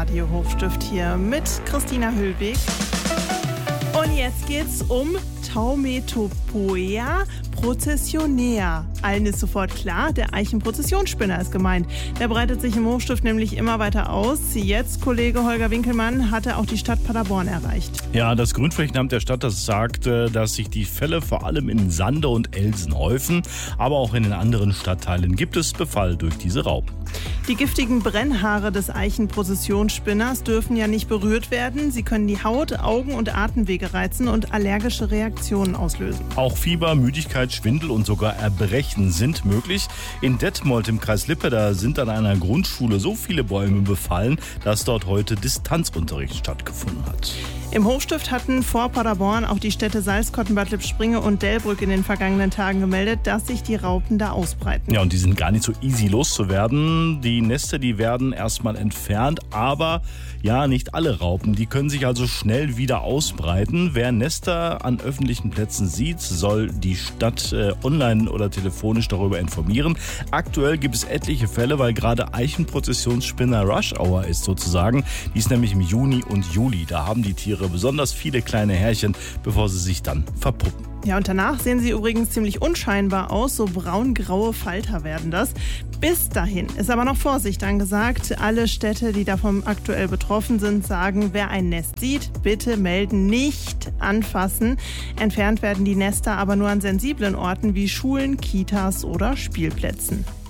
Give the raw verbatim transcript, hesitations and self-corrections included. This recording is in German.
Radio Hochstift hier mit Christina Hüllweg. Und jetzt geht's um Taumetopoea processionea. Allen ist sofort klar, der Eichenprozessionsspinner ist gemeint. Der breitet sich im Hochstift nämlich immer weiter aus. Jetzt, Kollege Holger Winkelmann, hatte auch die Stadt Paderborn erreicht. Ja, das Grünflächenamt der Stadt, das sagt, dass sich die Fälle vor allem in Sande und Elsen häufen. Aber auch in den anderen Stadtteilen gibt es Befall durch diese Raupen. Die giftigen Brennhaare des Eichenprozessionsspinners dürfen ja nicht berührt werden. Sie können die Haut, Augen und Atemwege reizen und allergische Reaktionen auslösen. Auch Fieber, Müdigkeit, Schwindel und sogar Erbrechen sind möglich. In Detmold im Kreis Lippe, da sind an einer Grundschule so viele Bäume befallen, dass dort heute Distanzunterricht stattgefunden hat. Im Hochstift hatten vor Paderborn auch die Städte Salzkotten, Bad Lippspringe und Delbrück in den vergangenen Tagen gemeldet, dass sich die Raupen da ausbreiten. Ja, und die sind gar nicht so easy loszuwerden. Die Nester, die werden erstmal entfernt, aber ja, nicht alle Raupen. Die können sich also schnell wieder ausbreiten. Wer Nester an öffentlichen Plätzen sieht, soll die Stadt äh, online oder telefonisch darüber informieren. Aktuell gibt es etliche Fälle, weil gerade Eichenprozessionsspinner Rush Hour ist sozusagen. Die ist nämlich im Juni und Juli. Da haben die Tiere besonders viele kleine Härchen, bevor sie sich dann verpuppen. Ja, und danach sehen sie übrigens ziemlich unscheinbar aus. So braun-graue Falter werden das. Bis dahin ist aber noch Vorsicht angesagt. Alle Städte, die davon aktuell betroffen sind, sagen, wer ein Nest sieht, bitte melden, nicht anfassen. Entfernt werden die Nester aber nur an sensiblen Orten wie Schulen, Kitas oder Spielplätzen.